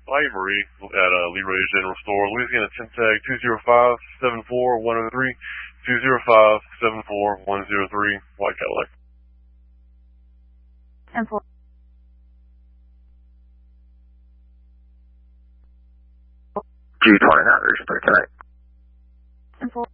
Hi, Marie, at Leroy's General Store, Louisiana, temp tag 205-74103, 205-74103, White Cadillac. And for G29, Rouge 3 Connect. and for